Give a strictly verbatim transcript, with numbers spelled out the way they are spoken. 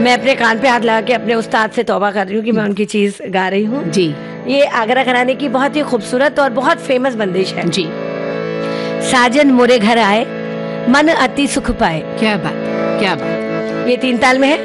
मैं अपने कान पे हाथ लगा के अपने उस्ताद से तौबा कर रही हूँ कि मैं उनकी चीज गा रही हूँ जी। ये आगरा घराने की बहुत ही खूबसूरत और बहुत फेमस बंदिश है जी। साजन मोरे घर आए मन अति सुख पाए। क्या बात, क्या बात। ये तीन ताल में है।